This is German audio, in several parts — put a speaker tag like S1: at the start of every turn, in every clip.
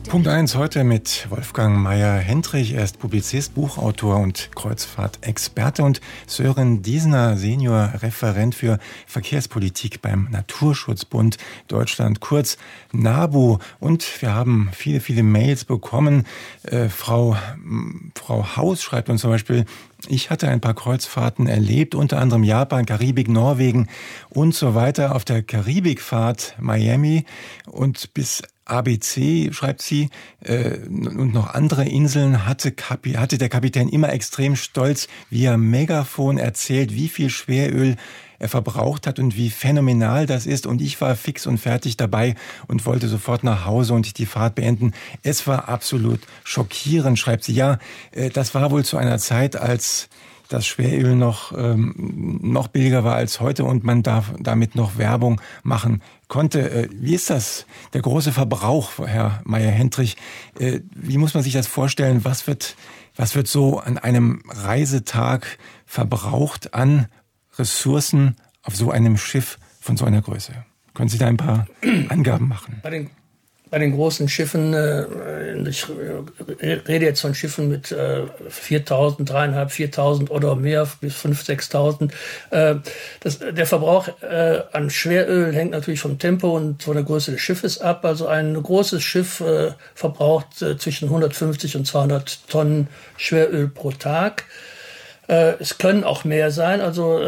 S1: Punkt 1 heute mit Wolfgang Meyer-Hendrich. Er ist Publizist, Buchautor und Kreuzfahrtexperte, und Sören Diesner, Senior-Referent für Verkehrspolitik beim Naturschutzbund Deutschland, kurz NABU. Und wir haben viele Mails bekommen. Frau Haus schreibt uns zum Beispiel: Ich hatte ein paar Kreuzfahrten erlebt, unter anderem Japan, Karibik, Norwegen und so weiter. Auf der Karibikfahrt Miami und bis ABC, schreibt sie, und noch andere Inseln hatte der Kapitän immer extrem stolz via Megafon erzählt, wie viel Schweröl er verbraucht hat und wie phänomenal das ist. Und ich war fix und fertig dabei und wollte sofort nach Hause und die Fahrt beenden. Es war absolut schockierend, schreibt sie. Ja, das war wohl zu einer Zeit, als das Schweröl noch billiger war als heute und man damit noch Werbung machen konnte. Wie ist das, der große Verbrauch, Herr Meyer-Hendrich? Wie muss man sich das vorstellen? Was wird so an einem Reisetag verbraucht an Ressourcen auf so einem Schiff von so einer Größe? Können Sie da ein paar Angaben machen?
S2: Bei den großen Schiffen, ich rede jetzt von Schiffen mit 4.000, 3.500, 4.000 oder mehr bis 5.000, 6.000. Der Verbrauch an Schweröl hängt natürlich vom Tempo und von der Größe des Schiffes ab. Also ein großes Schiff verbraucht zwischen 150 und 200 Tonnen Schweröl pro Tag. Es können auch mehr sein, also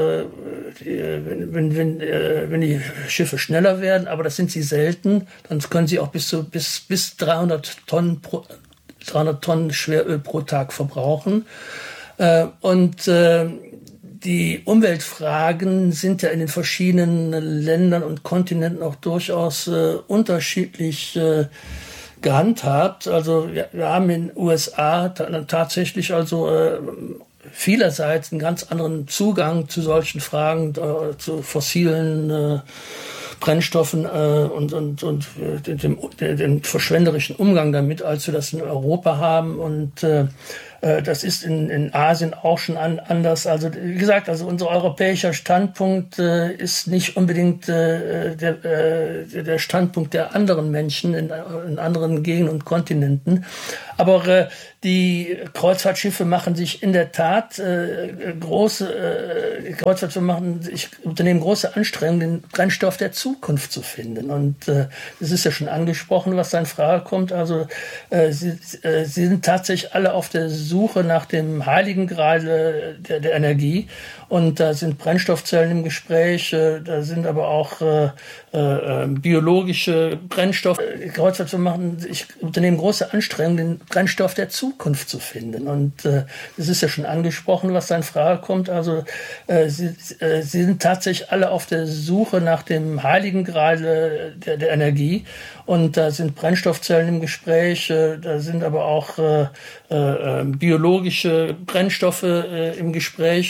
S2: wenn die Schiffe schneller werden, aber das sind sie selten, dann können sie auch bis 300 Tonnen Schweröl pro Tag verbrauchen. Und die Umweltfragen sind ja in den verschiedenen Ländern und Kontinenten auch durchaus unterschiedlich gehandhabt. Also wir haben in den USA tatsächlich vielerseits einen ganz anderen Zugang zu solchen Fragen, zu fossilen Brennstoffen und dem verschwenderischen Umgang damit, als wir das in Europa haben. Und das ist in Asien auch schon anders. Also wie gesagt, unser europäischer Standpunkt ist nicht unbedingt der Standpunkt der anderen Menschen in anderen Gegenden und Kontinenten. Aber die Kreuzfahrtschiffe machen sich in der Tat unternehmen große Anstrengungen, den Brennstoff der Zukunft zu finden. Und es ist ja schon angesprochen, was da in Frage kommt. Also sie sind tatsächlich alle auf der Suche nach dem Heiligen Gral der Energie. Und da sind Brennstoffzellen im Gespräch, da sind aber auch biologische Brennstoffe. Kreuzfahrtschiffe unternehmen große Anstrengungen, den Brennstoff der Zukunft zu finden. Und es ist ja schon angesprochen, was da in Frage kommt. Also sie sind tatsächlich alle auf der Suche nach dem Heiligen Gral der Energie. Und da sind Brennstoffzellen im Gespräch, da sind aber auch biologische Brennstoffe im Gespräch.